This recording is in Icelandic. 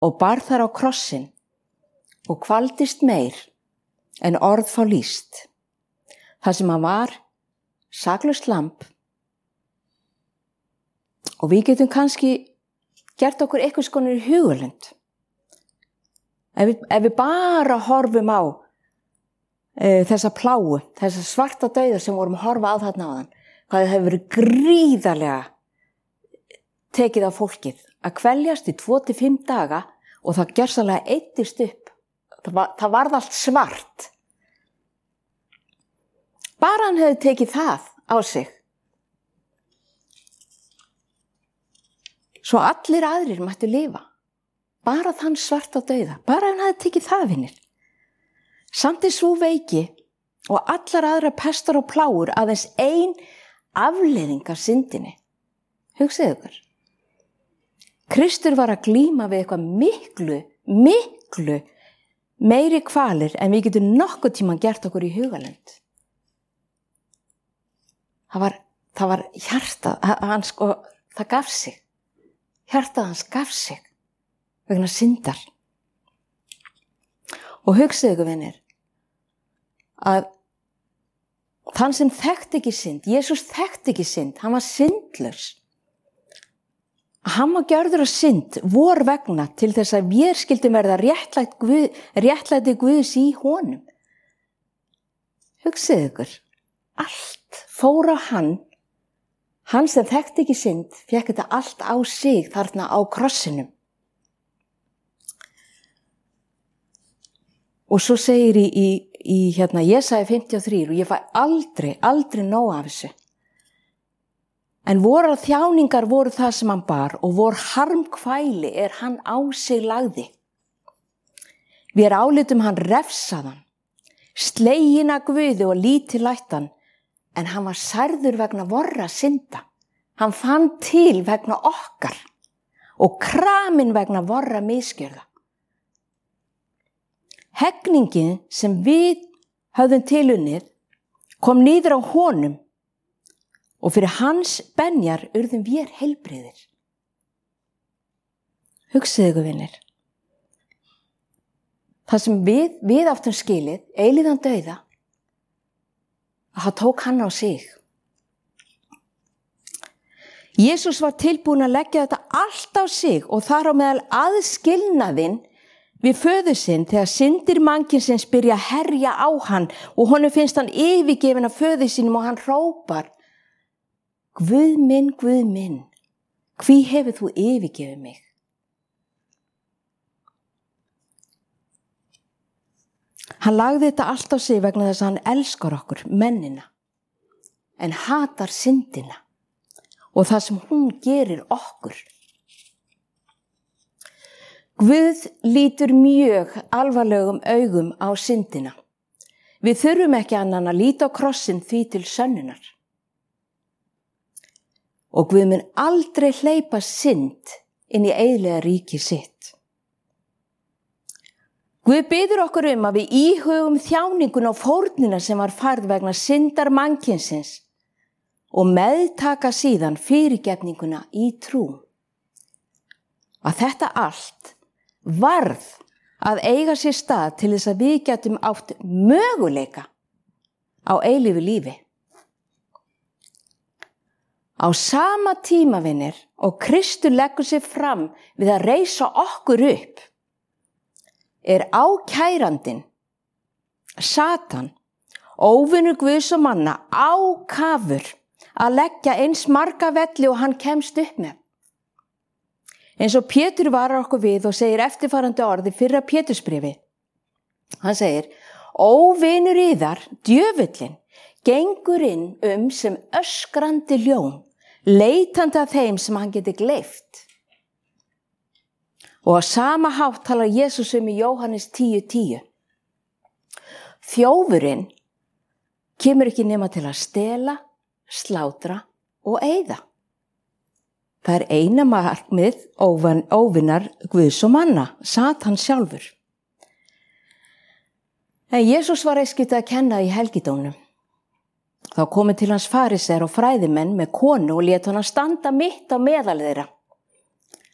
og bar þar á krossinn og kvaldist meir en orð fá lýst. Það sem hann var saklaust lamb. Og við getum kannski gert okkur eitthvað skonar hugulund. Ef við bara horfum á þessa pláu, þessa svarta dauða sem vorum að horfa á þarna áðan, hvað það hefur verið gríðarlega tekið á fólkið að kveljast í 2-5 daga og það gjörsamlega eyddist upp. Það varð allt svart. Bara hann hefði tekið það á sig. Svo allir aðrir mættu lifa. Bara þann svarta dauða. Bara hann hefði tekið það, vinir. Samt svo veiki og allar aðra pestar og pláur aðeins ein afleiðing af syndinni. Hugsið ykkur. Kristur var að glíma við eitthvað miklu meiri kvalir en við getum nokkuð tíma gert okkur í hugalund. Það var hjartað, það gaf sig. Hjartað hans gaf sig vegna syndar. Og hugsið ykkur, vinir, að þann sem þekkti ekki synd, Jesús þekkti ekki synd, hann var syndlaus. Hann var gjörður að synd vor vegna til þess að við skildum verða réttlæti Guðs í honum. Hugsið ykkur, allt fór á hann sem þekkti ekki synd, fékk þetta allt á sig þarna á krossinum. Og svo segir í Jesaja 53, og ég fæ aldrei nóg af þessu. En vorar þjáningar voru það sem hann bar og vor harmkvæli hann á sig lagði. Við álitum hann refsaðan, sleginn af Guði og lítillættan, en hann var særður vegna vorra synda. Hann fann til vegna okkar og kraminn vegna vorra misgjörða. Hegningin sem við höfðum tilunnið kom niður á honum og fyrir hans benjar urðum við heilbrigðir. Hugsið ykkur, vinir. Það sem við áttum skilið, eilíðan dauða, það tók hann á sig. Jesús var tilbúinn að leggja þetta allt á sig og þar á meðal aðskilnaðinn við föður sinn þegar syndir mannkynsins byrja að herja á hann og honum finnst hann yfirgefinn af föður sínum og hann hrópar: Guð minn, hví hefur þú yfirgefið mig? Hann lagði þetta allt á sig vegna þess að hann elskar okkur, mennina, en hatar syndina og það sem hún gerir okkur. Guð lítur mjög alvarlegum augum á syndina. Við þurfum ekki annan að líta á krossinn því til sönnunar. Og Guð mun aldrei hleypa synd inn í eilífa ríki sitt. Guð biður okkur að við íhugum þjáninguna og fórnina sem var færð vegna syndar mannkynsins og meðtaka síðan fyrirgefninguna í trú. Að þetta allt varð að eiga sér stað til þess að við getum átt möguleika á eilífu lífi. Á sama tíma, vinir, og Kristur leggur sig fram við að reisa okkur upp, ákærandinn, Satan, óvinur Guðs og manna, ákafur að leggja eins marga velli og hann kemst upp með. Eins og Pétur varar okkur við og segir eftirfarandi orði fyrra Pétursbréfi. Hann segir: Óvinur yðar, djöfullinn, gengur inn sem öskrandi ljón, leitandi að þeim sem hann geti gleypt. Og á sama hátt talar Jesús í Jóhannes 10:10. Þjófurinn kemur ekki nema til að stela, slátra og eyða. Það eina markmið óvinar Guðs og manna, Satan sjálfur. En Jesús var einskis að kenna í helgidómnum. Þá komu til hans farisear og fræðimenn með konu og lét hana standa mitt á meðal þeirra.